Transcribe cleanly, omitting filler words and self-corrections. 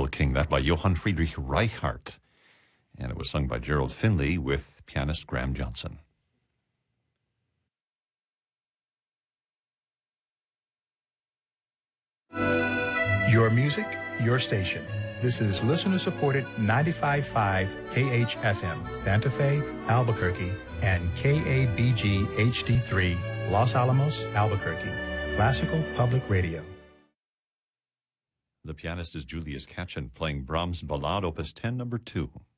King, that by Johann Friedrich Reichardt. And it was sung by Gerald Finley with pianist Graham Johnson. Your music, your station. This is listener-supported 95.5 KHFM, Santa Fe, Albuquerque, and KABG HD3, Los Alamos, Albuquerque. Classical Public Radio. The pianist is Julius Katchen playing Brahms' Ballade Opus 10, number 2.